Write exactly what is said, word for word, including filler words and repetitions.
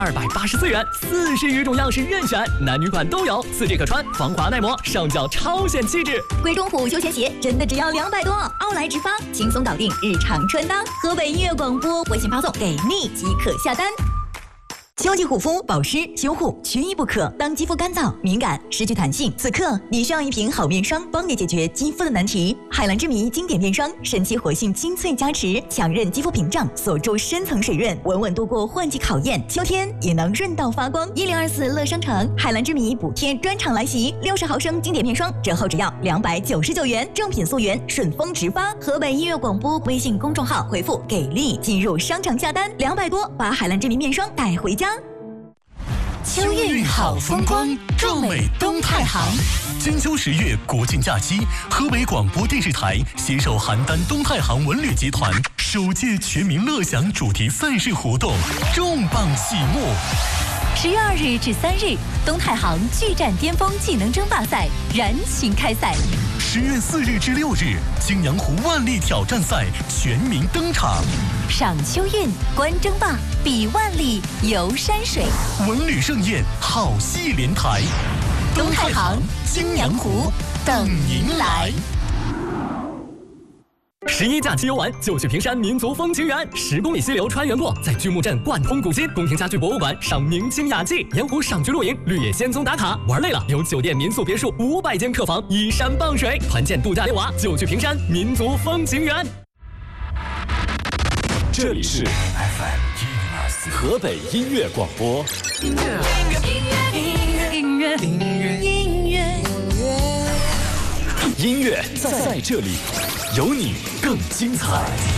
二百八十四元，四十余种样式任选，男女款都有，四 G 可穿，防滑耐磨，上脚超显气质。 贵中普休闲鞋真的只要两百多，奥莱直发轻松搞定日常穿搭。河北音乐广播微信发送给你即可下单。秋季护肤、保湿、修护缺一不可。当肌肤干燥、敏感、失去弹性，此刻你需要一瓶好面霜，帮你解决肌肤的难题。海蓝之谜经典面霜，神奇活性精粹加持，强韧肌肤屏障，锁住深层水润，稳稳度过换季考验。秋天也能润到发光。一零二四乐商城海蓝之谜补贴专场来袭，六十毫升经典面霜折后只要两百九十九元，正品溯源，顺丰直发。河北音乐广播微信公众号回复给力进入商场下单，两百多把海蓝之谜面霜带回家。 秋运好风光，壮美东太行。金秋十月国庆假期，河北广播电视台携手邯郸东太行文旅集团首届全民乐享主题赛事活动重磅启幕。 十月二日至三日，东太行巨战巅峰技能争霸赛燃情开赛。 十月四日至六日，青阳湖万历挑战赛全民登场。 赏秋运，观争霸，比万历，游山水， 文旅盛宴，好戏连台。 东太行、青阳湖等您来。 十一假期游玩就去平山民族风情园，十公里溪流穿越过，在巨木镇贯通古今，宫廷家具博物馆赏明清雅集，盐湖赏菊露营，绿野仙踪打卡。玩累了，有酒店、民宿、别墅五百间客房，依山傍水，团建度假溜娃就去平山民族风情园。 这里是 F M 一零二四河北音乐广播。音乐，音乐，音乐，音乐，音乐，音乐，音乐，音乐在这里，有你更精彩。